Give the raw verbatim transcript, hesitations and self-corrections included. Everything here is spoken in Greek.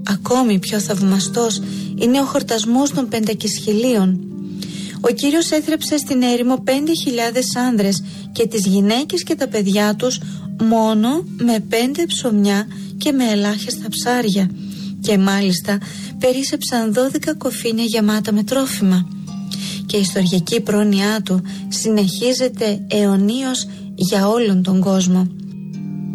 ακόμη πιο θαυμαστός είναι ο χορτασμός των πεντακισχυλίων. Ο Κύριος έθρεψε στην έρημο πέντε χιλιάδες άνδρες και τις γυναίκες και τα παιδιά τους μόνο με πέντε ψωμιά και με ελάχιστα ψάρια, και μάλιστα περίσσεψαν δώδεκα κοφίνια γεμάτα με τρόφιμα. Και η ιστορική πρόνοιά του συνεχίζεται αιωνίως για όλον τον κόσμο.